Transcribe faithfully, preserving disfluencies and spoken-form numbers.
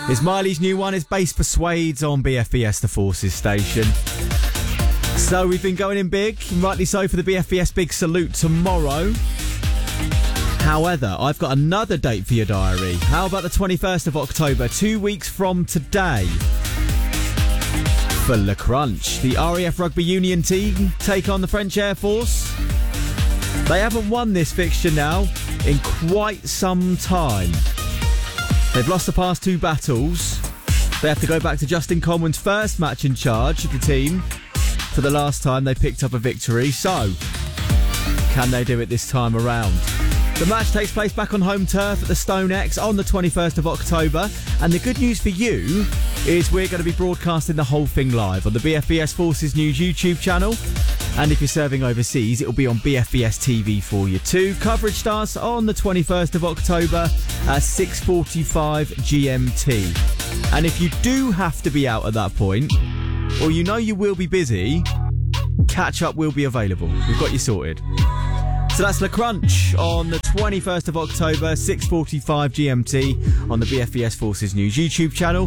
It's Miley's new one. It's Bass Persuades on B F B S, the Forces station. So we've been going in big, rightly so, for the B F B S Big Salute tomorrow. However, I've got another date for your diary. How about the twenty-first of October, two weeks from today? For Le Crunch, the R A F Rugby Union team take on the French Air Force. They haven't won this fixture now in quite some time. They've lost the past two battles. They have to go back to Justin Conwan's first match in charge of the team for the last time they picked up a victory. So, can they do it this time around? The match takes place back on home turf at the Stone X on the twenty-first of October. And the good news for you is we're going to be broadcasting the whole thing live on the B F B S Forces News YouTube channel. And if you're serving overseas, it'll be on B F B S T V for you too. Coverage starts on the twenty-first of October at six forty-five G M T. And if you do have to be out at that point, or you know you will be busy, catch up will be available. We've got you sorted. So that's Le Crunch on the twenty-first of October, six forty-five G M T on the B F B S Forces News YouTube channel.